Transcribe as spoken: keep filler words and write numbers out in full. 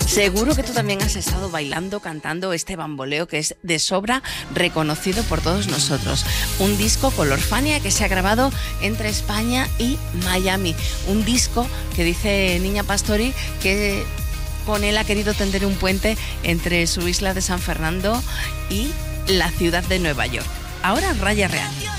Seguro que tú también has estado bailando, cantando este bamboleo que es de sobra reconocido por todos nosotros. Un disco Color Fania que se ha grabado entre España y Miami. Un disco que dice Niña Pastori que con él ha querido tender un puente entre su isla de San Fernando y la ciudad de Nueva York. Ahora Raya Real.